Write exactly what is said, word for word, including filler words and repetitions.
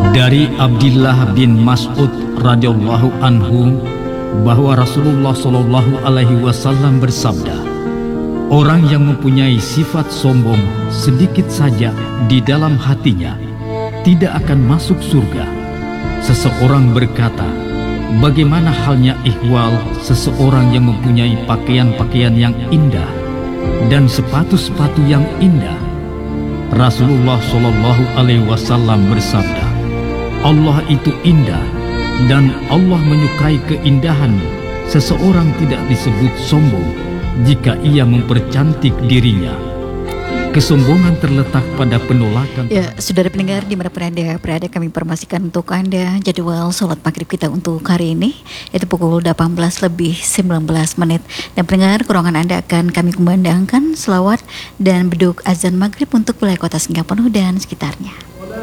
Dari Abdullah bin Mas'ud radhiyallahu anhu bahwa Rasulullah shallallahu alaihi wasallam bersabda, orang yang mempunyai sifat sombong sedikit saja di dalam hatinya tidak akan masuk surga. Seseorang berkata, bagaimana halnya ihwal seseorang yang mempunyai pakaian-pakaian yang indah dan sepatu-sepatu yang indah? Rasulullah shallallahu alaihi wasallam bersabda, Allah itu indah dan Allah menyukai keindahan. Seseorang tidak disebut sombong jika ia mempercantik dirinya. Kesombongan terletak pada penolakan. Ya, saudara pendengar dimanapun Anda berada, kami informasikan untuk Anda jadwal sholat maghrib kita untuk hari ini, yaitu pukul delapan belas lebih sembilan belas menit. Dan pendengar, keruangan Anda akan kami kumandangkan selawat dan beduk azan maghrib untuk wilayah kota Singapura dan sekitarnya.